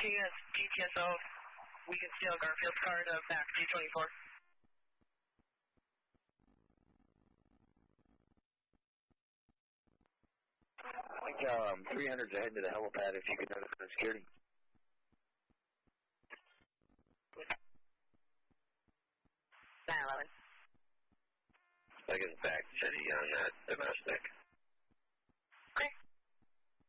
GTSO, we can steal Garfield's car to back G24. I think 300's ahead to the helipad if you could notify security. I get back City Young at domestic.